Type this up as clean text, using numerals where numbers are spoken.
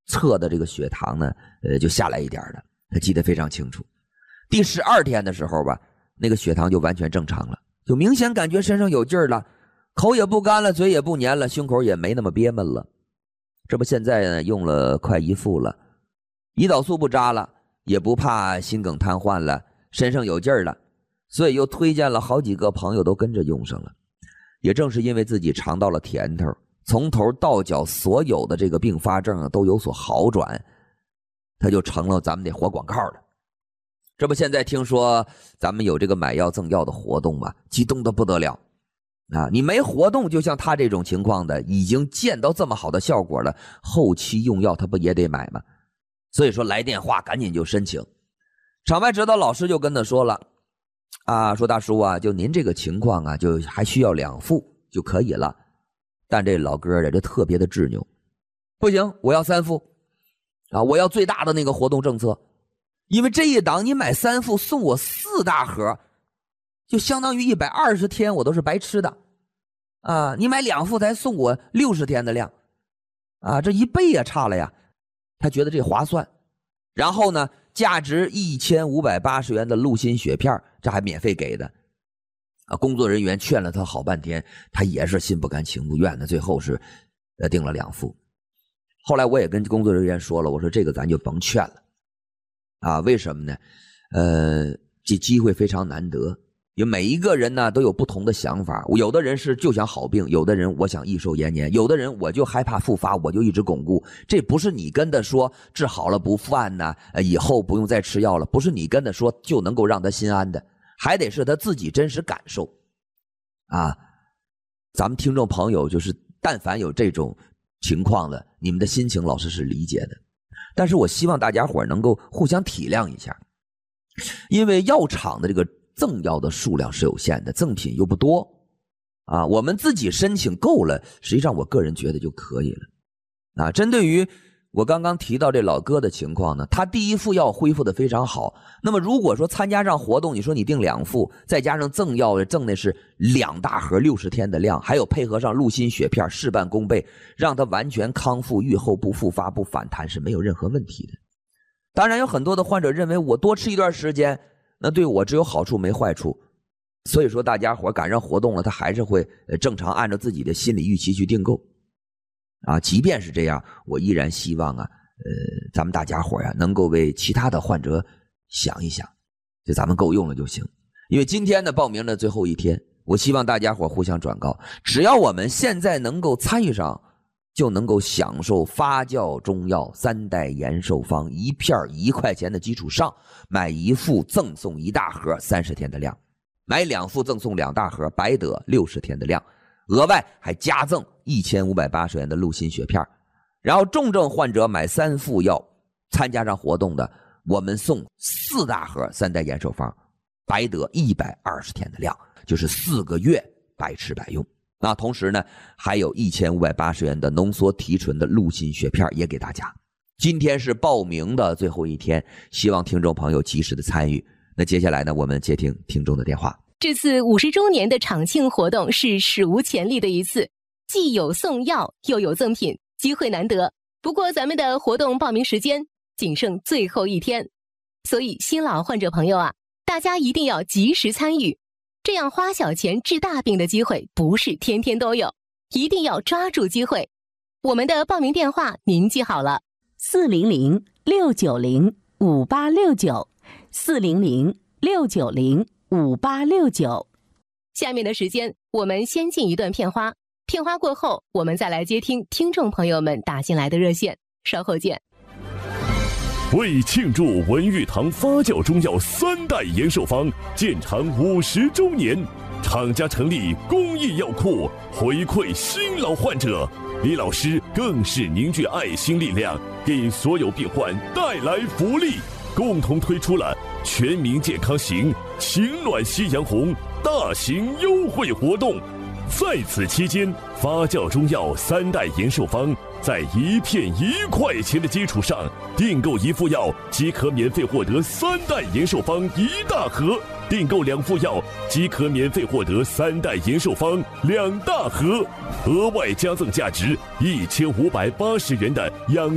测的这个血糖呢就下来一点了，他记得非常清楚。第12天的时候吧，那个血糖就完全正常了，就明显感觉身上有劲儿了，口也不干了，嘴也不黏了，胸口也没那么憋闷了。这不现在呢用了快1副了，胰岛素不扎了，也不怕心梗瘫痪了，身上有劲儿了，所以又推荐了好几个朋友都跟着用上了。也正是因为自己尝到了甜头，从头到脚所有的这个并发症都有所好转，他就成了咱们得活广告了。这不现在听说咱们有这个买药赠药的活动嘛，激动的不得了啊！你没活动，就像他这种情况的，已经见到这么好的效果了，后期用药他不也得买吗？所以说来电话赶紧就申请。场外指导老师就跟他说了啊，说大叔啊，就您这个情况啊，就还需要2副就可以了。但这老哥的这特别的执拗，不行，我要3副啊！我要最大的那个活动政策，因为这一档你买3副送我4大盒，就相当于120天我都是白吃的啊！你买2副才送我60天的量啊，这1倍也差了呀！他觉得这划算，然后呢，价值1580元的陆心血片，这还免费给的啊！工作人员劝了他好半天，他也是心不甘情不愿的，最后是订了2副。后来我也跟工作人员说了，我说这个咱就甭劝了啊！为什么呢？这机会非常难得，因为每一个人呢都有不同的想法，有的人是就想好病，有的人我想益寿延年，有的人我就害怕复发，我就一直巩固。这不是你跟他说治好了不犯呢，以后不用再吃药了，不是你跟他说就能够让他心安的，还得是他自己真实感受啊！咱们听众朋友就是但凡有这种情况的，你们的心情老师是理解的，但是我希望大家伙能够互相体谅一下，因为药厂的这个赠药的数量是有限的，赠品又不多啊，我们自己申请够了，实际上我个人觉得就可以了啊。针对于我刚刚提到这老哥的情况呢，他第1副药恢复的非常好，那么如果说参加上活动，你说你订2副，再加上赠药赠的是2大盒60天的量，还有配合上陆心血片，事半功倍，让他完全康复愈后不复发不反弹是没有任何问题的。当然有很多的患者认为我多吃一段时间，那对我只有好处没坏处，所以说大家伙赶上活动了，他还是会正常按照自己的心理预期去订购啊。即便是这样，我依然希望啊，咱们大家伙呀能够为其他的患者想一想，就咱们够用了就行。因为今天的报名的最后一天，我希望大家伙互相转告，只要我们现在能够参与上，就能够享受发酵中药3代延寿方1片1块钱的基础上，买1副赠送1大盒30天的量，买2副赠送2大盒，白得60天的量，额外还加赠1580元的陆心血片。然后重症患者买3副药，参加上活动的，我们送4大盒3代延寿方，白得120天的量，就是4个月白吃白用。那同时呢，还有1580元的浓缩提纯的陆心血片也给大家。今天是报名的最后一天，希望听众朋友及时的参与。那接下来呢，我们接听听众的电话。 这次50周年的厂庆活动是史无前例的一次，既有送药又有赠品，机会难得。不过咱们的活动报名时间仅剩最后一天，所以新老患者朋友啊，大家一定要及时参与，这样花小钱治大病的机会不是天天都有，一定要抓住机会。我们的报名电话您记好了，400-690-5869 400-690-5869。下面的时间我们先进一段片花，片花过后我们再来接听听众朋友们打进来的热线，稍后见。 为庆祝文玉堂发酵中药3代延寿方建厂50周年，厂家成立公益药库，回馈新老患者。李老师更是凝聚爱心力量，给所有病患带来福利，共同推出了全民健康行情暖夕阳红大型优惠活动。在此期间，发酵中药3代延寿方在1片1块钱的基础上，订购1副药即可免费获得3代延寿方1大盒，订购2副药即可免费获得3代延寿方2大盒，额外加赠价值1580元的养